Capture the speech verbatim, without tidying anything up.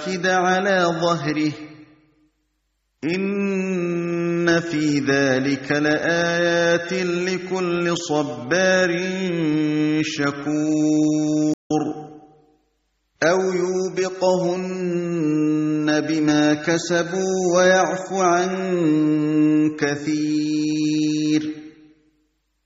فراكد على ظهره إن في ذلك لآيات لكل صبار شكور أو يوبقهن بما كسبوا ويعفو عن كثير